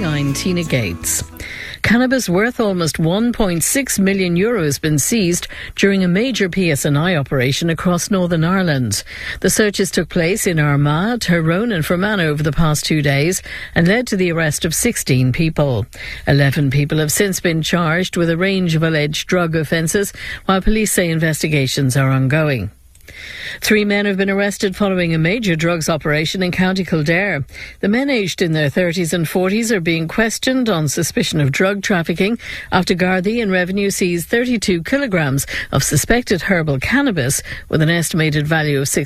9 Tina Gates. Cannabis worth almost €1.6 million has been seized during a major PSNI operation across Northern Ireland. The searches took place in Armagh, Tyrone and Fermanagh over the past 2 days and led to the arrest of 16 people. 11 people have since been charged with a range of alleged drug offences, while police say investigations are ongoing. 3 men have been arrested following a major drugs operation in County Kildare. The men aged in their 30s and 40s are being questioned on suspicion of drug trafficking after Gardaí and Revenue seized 32 kilograms of suspected herbal cannabis with an estimated value of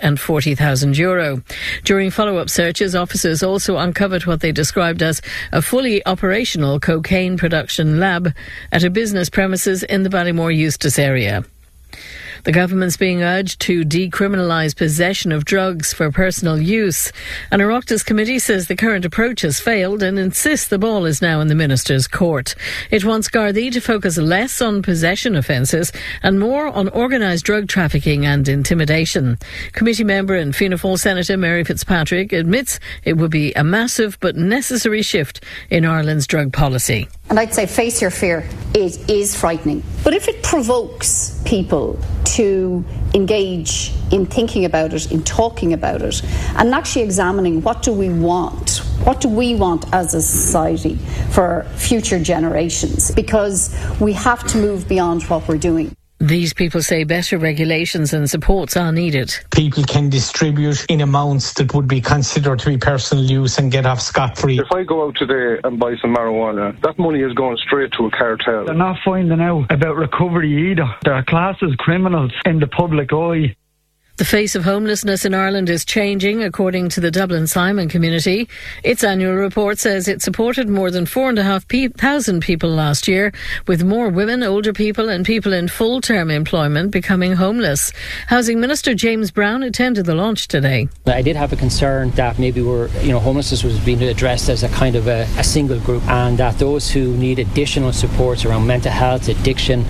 €640,000. During follow-up searches, officers also uncovered what they described as a fully operational cocaine production lab at a business premises in the Ballymore Eustace area. The government's being urged to decriminalise possession of drugs for personal use. An Oireachtas committee says the current approach has failed and insists the ball is now in the Minister's court. It wants Gardaí to focus less on possession offences and more on organised drug trafficking and intimidation. Committee member and Fianna Fáil Senator Mary Fitzpatrick admits it would be a massive but necessary shift in Ireland's drug policy. And I'd say face your fear. It is frightening. But if it provokes people to engage in thinking about it, in talking about it, and actually examining what do we want? What do we want as a society for future generations? Because we have to move beyond what we're doing. These people say better regulations and supports are needed. People can distribute in amounts that would be considered to be personal use and get off scot-free. If I go out today and buy some marijuana, that money is going straight to a cartel. They're not finding out about recovery either. They're classed as criminals in the public eye. The face of homelessness in Ireland is changing, according to the Dublin Simon community. Its annual report says it supported more than 4,500 people last year, with more women, older people and people in full-term employment becoming homeless. Housing Minister James Brown attended the launch today. I did have a concern that maybe homelessness was being addressed as a kind of a single group, and that those who need additional supports around mental health, addiction,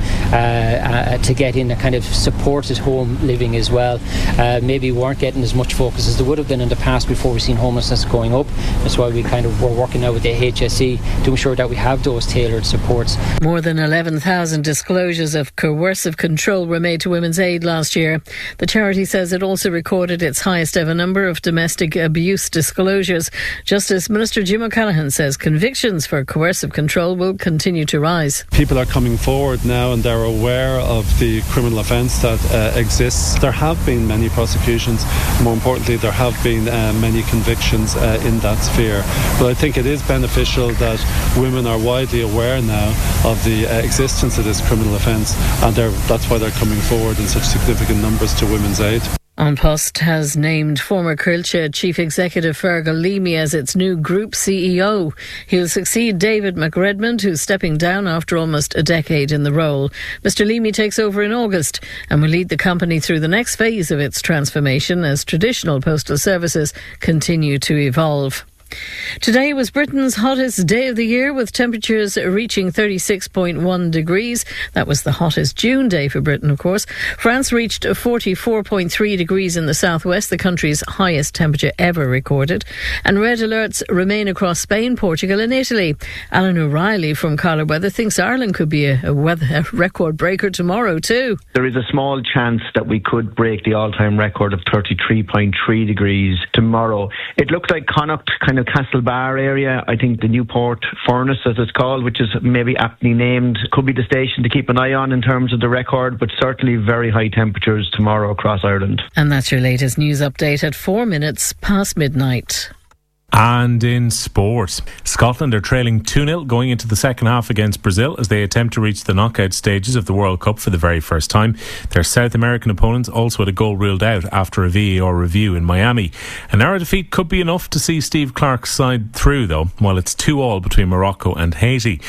to get in a kind of supported home living as well, maybe weren't getting as much focus as they would have been in the past before we've seen homelessness going up. That's why we were working now with the HSE to ensure that we have those tailored supports. More than 11,000 disclosures of coercive control were made to Women's Aid last year. The charity says it also recorded its highest ever number of domestic abuse disclosures. Justice Minister Jim O'Callaghan says convictions for coercive control will continue to rise. People are coming forward now and they're aware of the criminal offence that exists. There have been many prosecutions. More importantly, there have been many convictions in that sphere. But I think it is beneficial that women are widely aware now of the existence of this criminal offence, and that's why they're coming forward in such significant numbers to Women's Aid. An Post has named former Coillte Chief Executive Fergal Leamy as its new Group CEO. He'll succeed David McRedmond, who's stepping down after almost a decade in the role. Mr. Leamy takes over in August and will lead the company through the next phase of its transformation as traditional postal services continue to evolve. Today was Britain's hottest day of the year, with temperatures reaching 36.1 degrees. That was the hottest June day for Britain, of course. France reached 44.3 degrees in the southwest, the country's highest temperature ever recorded. And red alerts remain across Spain, Portugal and Italy. Alan O'Reilly from Collar Weather thinks Ireland could be a record breaker tomorrow too. There is a small chance that we could break the all-time record of 33.3 degrees tomorrow. It looked like Connacht, kind of Castlebar area. I think the Newport Furnace, as it's called, which is maybe aptly named, could be the station to keep an eye on in terms of the record, but certainly very high temperatures tomorrow across Ireland. And that's your latest news update at 4 minutes past midnight. And in sport, Scotland are trailing 2-0 going into the second half against Brazil as they attempt to reach the knockout stages of the World Cup for the very first time. Their South American opponents also had a goal ruled out after a VAR review in Miami. A narrow defeat could be enough to see Steve Clarke's side through, though, while it's 2-2 between Morocco and Haiti.